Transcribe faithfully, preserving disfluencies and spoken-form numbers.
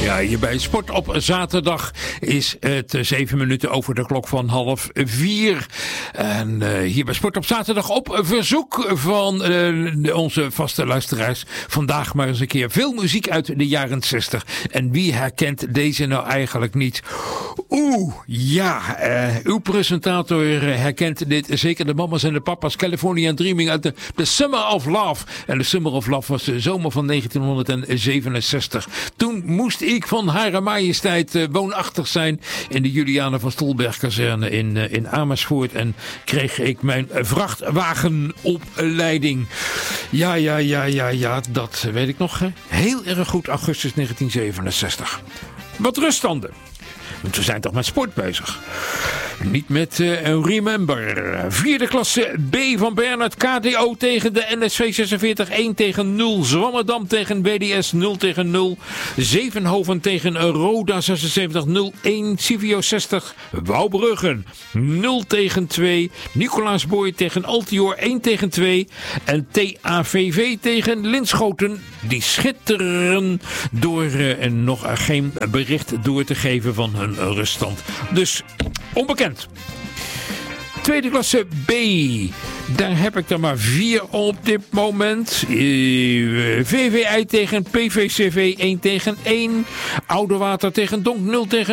Ja, hier bij Sport op zaterdag is het zeven minuten over de klok van half vier. En uh, hier bij Sport op zaterdag op verzoek van uh, onze vaste luisteraars. Vandaag maar eens een keer veel muziek uit de jaren zestig. En wie herkent deze nou eigenlijk niet? Oeh, ja, uh, uw presentator herkent dit. Zeker de mama's en de papa's. California Dreaming uit de, de Summer of Love. En de Summer of Love was de zomer van negentienhonderdzevenenzestig. Toen moest ik van Hare Majesteit uh, woonachtig zijn in de Juliane van Stolberg-kazerne in, uh, in Amersfoort. En kreeg ik mijn vrachtwagenopleiding. Ja, ja, ja, ja, ja, dat weet ik nog. Hè? Heel erg goed, augustus negentien zevenenzestig. Wat ruststanden. Want we zijn toch met sport bezig. Niet met uh, Remember. Vierde klasse B van Bernhard. K D O tegen de N S V zesenveertig. één tegen nul. Zwammerdam tegen B D S nul tegen nul. Zevenhoven tegen Roda zesenzeventig nul een. Civio zestig. Wouwbruggen nul tegen twee. Nicolaas Boy tegen Altior één tegen twee. En T A V V tegen Linschoten. Die schitteren door uh, nog geen bericht door te geven van hun ruststand. Dus onbekend. Tweede klasse B. Daar heb ik er maar vier op dit moment. Uh, V V I tegen P V C V één tegen één. Oudewater tegen Donk nul tegen